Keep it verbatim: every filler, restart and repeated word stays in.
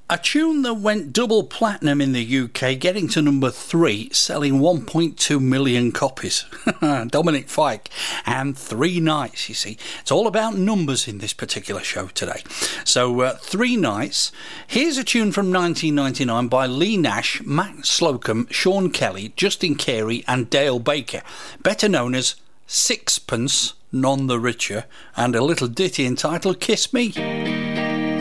A tune that went double platinum in the U K, getting to number three, selling one point two million copies. Dominic Fike and Three Nights, you see. It's all about numbers in this particular show today. So, uh, Three Nights. Here's a tune from nineteen ninety-nine by Lee Nash, Matt Slocum, Sean Kelly, Justin Carey and Dale Baker, better known as Sixpence, None the Richer, and a little ditty entitled Kiss Me.